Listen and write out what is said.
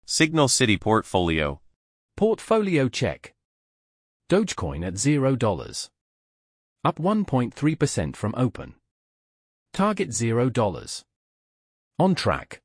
Signal City Portfolio. Portfolio check. Dogecoin at $0. Up 1.3% from open. Target $0. On track.